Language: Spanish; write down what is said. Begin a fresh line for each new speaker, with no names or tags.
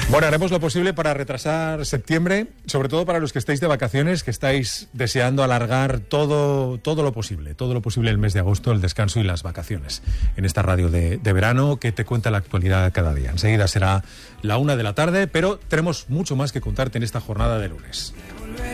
Bueno, haremos lo posible para retrasar septiembre, sobre todo para los que estáis de vacaciones, que estáis deseando alargar todo lo posible el mes de agosto, el descanso y las vacaciones en esta radio de verano que te cuenta la actualidad cada día. Enseguida será la 1 de la tarde, pero tenemos mucho más que contarte en esta jornada de lunes.